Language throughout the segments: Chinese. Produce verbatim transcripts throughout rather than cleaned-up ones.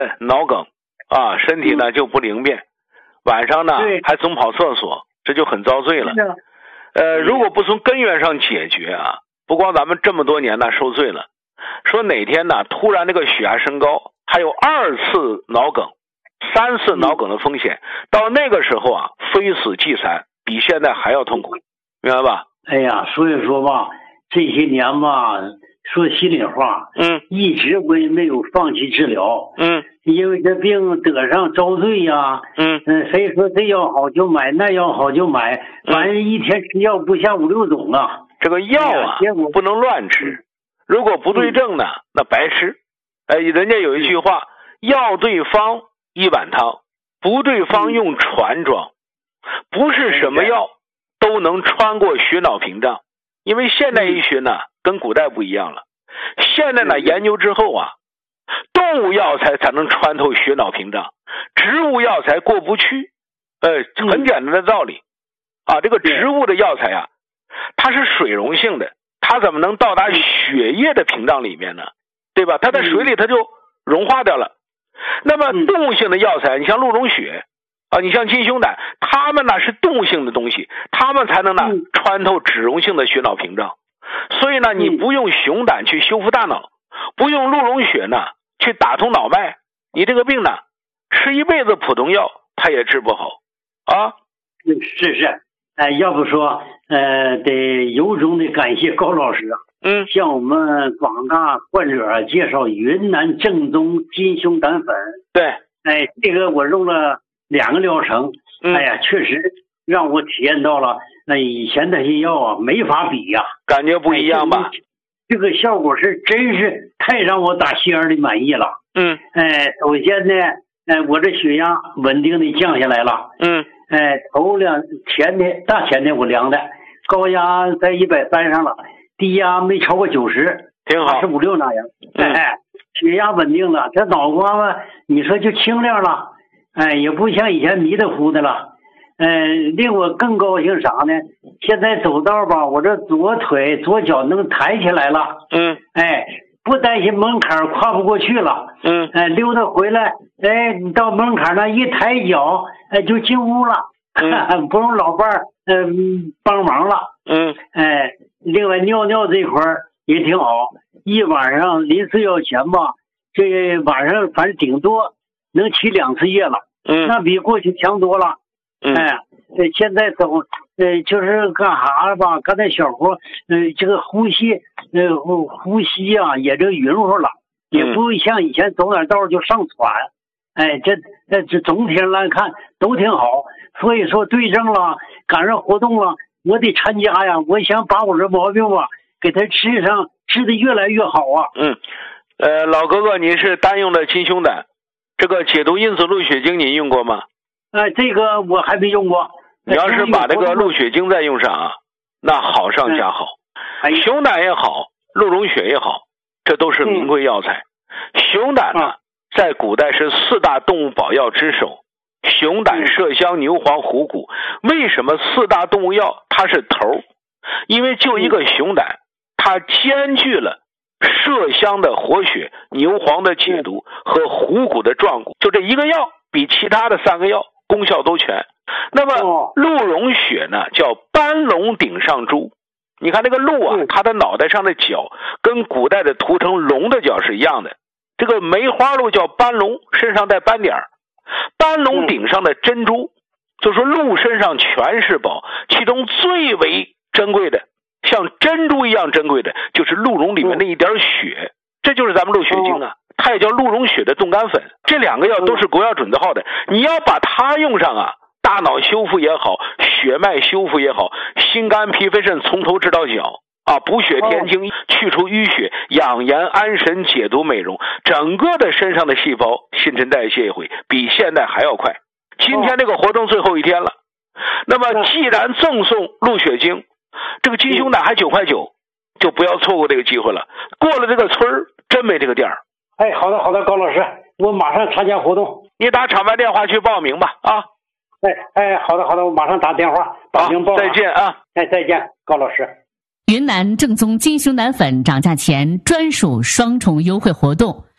脑梗啊，身体呢就不灵便，晚上呢还总跑厕所，这就很遭罪了。呃，如果不从根源上解决啊，不光咱们这么多年呢受罪了，说哪天呢突然这个血压升高，还有二次脑梗、三次脑梗的风险，到那个时候啊，非死即残，比现在还要痛苦，明白吧？ 哎呀，所以说吧，这些年吧，说心里话， 嗯， 一直我也没有放弃治疗， 嗯， 因为这病得上遭罪呀， 嗯嗯，谁说这药好就买，那药好就买，反正一天吃药不下五六种啊。 这个药啊，哎、不能乱吃，如果不对症呢，嗯、那白吃。哎，人家有一句话，药对方一碗汤，不对方用船装，不是什么药都能穿过血脑屏障。因为现代医学呢跟古代不一样了，现在呢研究之后啊，动物药材才能穿透血脑屏障，植物药材过不去。呃，很简单的道理啊，这个植物的药材啊，它是水溶性的，它怎么能到达血液的屏障里面呢？对吧？它在水里它就融化掉了。那么动物性的药材，你像鹿茸血啊，你像金胸胆，它们呢是动物性的东西，它们才能呢穿透脂溶性的血脑屏障。所以呢，你不用熊胆去修复大脑，不用鹿茸血呢去打通脑脉，你这个病呢吃一辈子普通药它也治不好啊。 是是，哎，要不说呃，得由衷的感谢高老师啊。 嗯， 向我们广大患者介绍云南正宗金胸胆粉。 对， 哎，这个我用了两个疗程， 嗯、 哎呀，确实让我体验到了那以前那些药啊没法比呀、啊， 感觉不一样吧？ 哎、这个效果是真是太让我打心眼里满意了。 嗯， 哎，首先呢，哎，我这血压稳定的降下来了。 嗯， 哎，头两前天大前天我量的高压在一百三上了。低压没超过九十， 挺好， 八十五六那样。 嗯、 哎，血压稳定了，这脑瓜子你说就清亮了，哎，也不像以前迷的糊的了。嗯、呃，令我更高兴啥呢？现在走道吧，我这左腿左脚能抬起来了。 嗯， 哎，不担心门槛跨不过去了。 嗯， 哎，溜达回来，哎，你到门槛那一抬脚，哎，就进屋了。 嗯， 不用老伴儿嗯帮忙了。 嗯， 哎。另外尿尿这块也挺好，一晚上临睡觉前吧，这晚上反正顶多能起两次夜了， 嗯， 那比过去强多了。 嗯， 哎，现在走，呃，就是干啥吧，干点小活，呃，这个呼吸，呃，呼呼吸啊，也这匀乎了，也不像以前走点道就上喘。哎，这这这总体上来看都挺好，所以说对症了，赶上活动了。我得参加呀！我想把我这毛病吧，给他治上，治得越来越好啊。 嗯，呃，老哥哥，您是单用的金胸胆，这个解毒因子鹿血精您用过吗？ 呃，这个我还没用过。 你要是把这个鹿血精再用上啊，那好上加好。 嗯、 熊胆也好，鹿茸血也好，这都是名贵药材。嗯、熊胆呢，在古代是四大动物保药之首。熊胆、麝香、牛黄、虎骨，为什么四大动物药它是头？因为就一个熊胆，它兼具了麝香的活血、牛黄的解毒和虎骨的壮骨，就这一个药比其他的三个药功效都全。那么鹿茸血呢，叫斑龙顶上珠。你看那个鹿啊，它的脑袋上的角跟古代的涂成龙的角是一样的。这个梅花鹿叫斑龙，身上带斑点儿。斑龙顶上的珍珠，就说鹿身上全是宝，其中最为珍贵的，像珍珠一样珍贵的，就是鹿茸里面那一点血，这就是咱们鹿血精啊，它也叫鹿茸血的冻干粉。这两个药都是国药准字号的，你要把它用上啊，大脑修复也好，血脉修复也好，心肝脾肺肾从头治到脚啊，补血填精，去除淤血，养颜安神，解毒美容，整个的身上的细胞新陈代谢会比现在还要快。今天这个活动最后一天了，那么既然赠送鹿血精，这个金胸胆还九块九，就不要错过这个机会了。过了这个村儿，真没这个店儿。 哎，好的好的，高老师，我马上参加活动。 你打厂牌电话去报名吧啊！ 哎哎，好的好的，我马上打电话报名报。 再见啊！ 哎，再见，高老师。 云南正宗金胸胆粉涨价前专属双重优惠活动，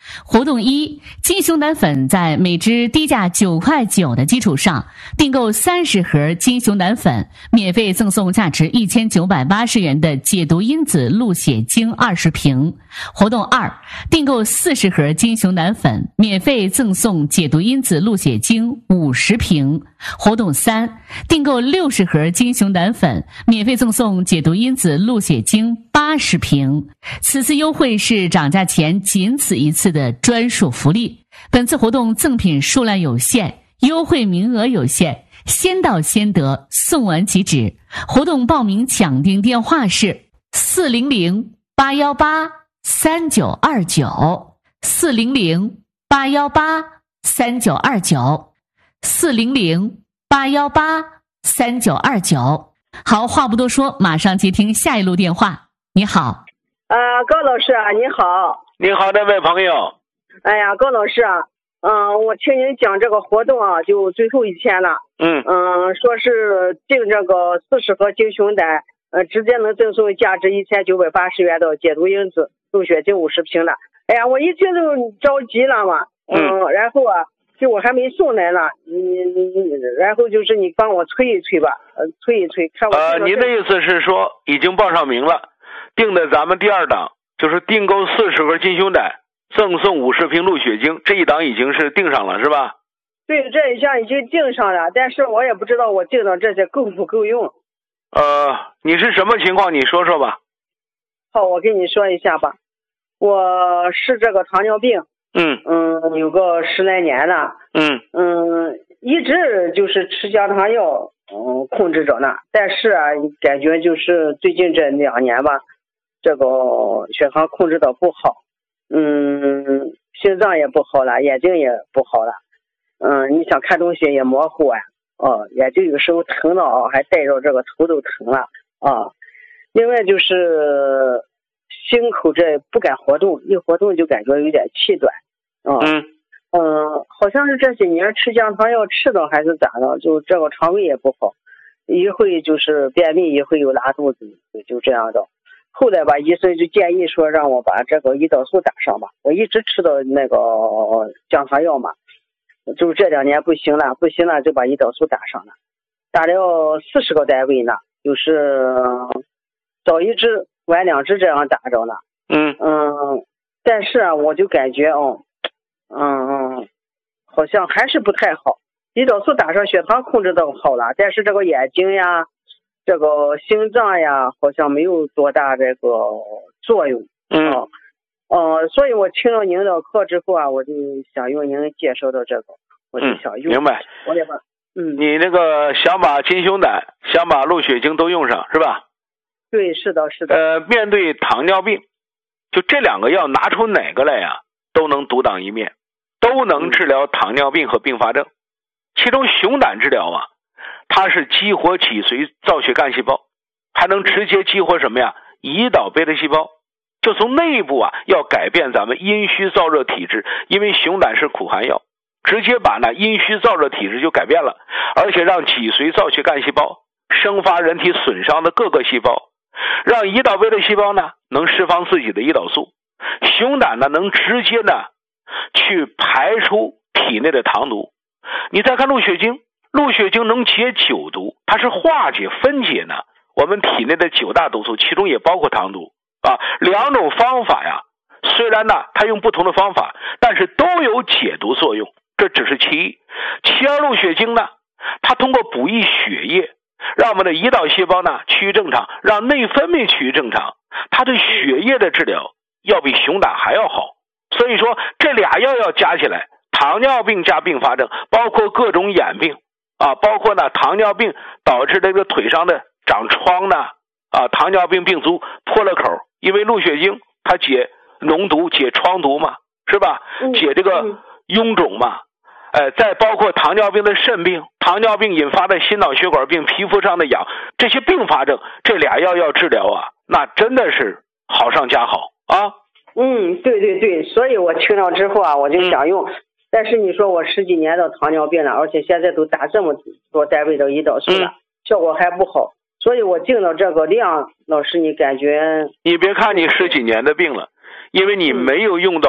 活动一，金熊胆粉在每支低价九块九的基础上，订购三十盒金熊胆粉，免费赠送价值一千九百八十元的解毒因子鹿血精二十瓶。活动二，订购四十盒金熊胆粉，免费赠送解毒因子鹿血精五十瓶。活动三，订购六十盒金熊胆粉，免费赠送解毒因子鹿血精八十瓶。此次优惠是涨价前仅此一次的专属福利。本次活动赠品数量有限，优惠名额有限，先到先得，送完即止。活动报名抢订电话是四零零八幺八三九二九四零零八幺八三九二九四零零八幺八三九二九。好，话不多说，马上接听下一路电话。你好， 呃，高老师啊，你好。 你好，这位朋友。 哎呀，高老师啊，嗯、呃，我听您讲这个活动啊，就最后一天了。 嗯嗯，说是订这个四十盒金熊胆，呃，直接能赠送价值一千九百八十元的解毒因子鹿血精五十瓶的。哎呀，我一听就着急了嘛。嗯，嗯然后啊，就我还没送来呢，嗯，然后就是你帮我催一催吧，呃，催一催，看我。 呃，您的意思是说已经报上名了，定的咱们第二档就是订购四十盒金熊胆，赠送五十瓶鹿血精，这一档已经是定上了，是吧？ 对，这一项已经定上了，但是我也不知道我订的这些够不够用。 呃，你是什么情况？你说说吧。 好，我跟你说一下吧。我是这个糖尿病， 嗯嗯，有个十来年了， 嗯嗯，一直就是吃降糖药，嗯，控制着呢。但是啊，感觉就是最近这两年吧，这个血糖控制的不好，嗯，心脏也不好了，眼睛也不好了，嗯，你想看东西也模糊啊，哦，眼睛有时候疼的啊，还带着这个头都疼了啊。另外就是心口这不敢活动，一活动就感觉有点气短，啊， 嗯嗯，好像是这些年吃降糖药吃的还是咋的，就这个肠胃也不好，一会就是便秘，一会又拉肚子，就这样的。后来吧，医生就建议说让我把这个胰岛素打上吧，我一直吃的那个降糖药嘛，就这两年不行了，不行了就把胰岛素打上了，打了四十个单位呢，就是早一支晚两支这样打着呢。 嗯嗯，但是啊，我就感觉哦，嗯嗯，好像还是不太好。胰岛素打上，血糖控制的好了，但是这个眼睛呀，这个心脏呀，好像没有多大这个作用。 嗯， 哦、呃，所以我听了您的课之后啊，我就想用您介绍的这个，我就想用。 嗯、明白。 我也把，嗯， 你那个想把金熊胆、想把鹿血精都用上，是吧？ 对，是的，是的。 呃，面对糖尿病，就这两个药拿出哪个来呀、啊，都能独当一面，都能治疗糖尿病和并发症。其中熊胆治疗啊，它是激活脊髓造血干细胞，还能直接激活什么呀？胰岛贝塔细胞，就从内部啊要改变咱们阴虚燥热体质，因为熊胆是苦寒药，直接把那阴虚燥热体质就改变了，而且让脊髓造血干细胞生发人体损伤的各个细胞，让胰岛贝塔细胞呢能释放自己的胰岛素，熊胆呢能直接呢去排出体内的糖毒。你再看鹿血精，鹿血精能解九毒，它是化解分解呢我们体内的九大毒素，其中也包括糖毒啊。两种方法呀，虽然呢它用不同的方法，但是都有解毒作用，这只是其一。其二，鹿血精呢，它通过补益血液，让我们的胰岛细胞呢趋于正常，让内分泌趋于正常，它对血液的治疗要比熊胆还要好。所以说这俩药要加起来，糖尿病加并发症，包括各种眼病啊，包括呢糖尿病导致这个腿上的长疮呢啊，糖尿病病足破了口，因为鹿血精它解脓毒解疮毒嘛，是吧？解这个臃肿嘛，呃，再包括糖尿病的肾病，糖尿病引发的心脑血管病，皮肤上的痒，这些并发症，这俩药要治疗啊，那真的是好上加好啊。 嗯，对对对，所以我听了之后啊，我就想用。嗯，但是你说我十几年的糖尿病了，而且现在都打这么多单位的胰岛素了，嗯，效果还不好，所以我定了这个量。老师，你感觉？ 你别看你十几年的病了，因为你没有用到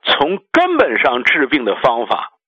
从根本上治病的方法，